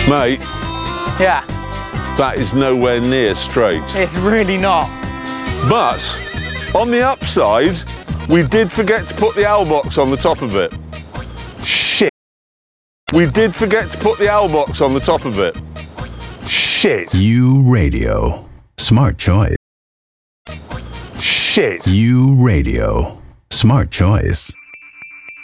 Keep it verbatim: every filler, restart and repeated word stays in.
Mate, Yeah, that is nowhere near straight. it's really not. But, on the upside, we did forget to put the owl box on the top of it. Shit. We did forget to put the owl box on the top of it. Shit. U Radio. Smart choice. Shit. U Radio. Smart choice.